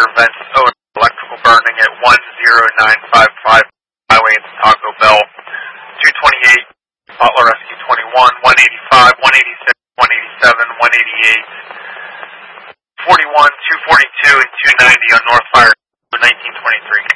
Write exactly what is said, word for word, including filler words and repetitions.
events, oh, electrical burning at one zero nine five five Highway in Taco Bell, two twenty-eight, Butler Rescue twenty-one, one eighty-five, one eighty-six, one eighty-seven, one eighty-eight, forty-one, two forty-two, and two ninety on North Fire, nineteen twenty-three.